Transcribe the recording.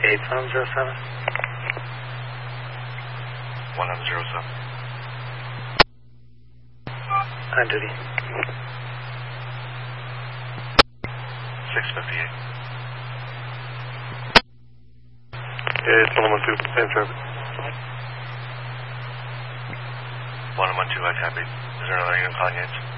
8707. 1107. On duty. 658. It's 112, same service. 112, I copy. Is there another unit calling Yates?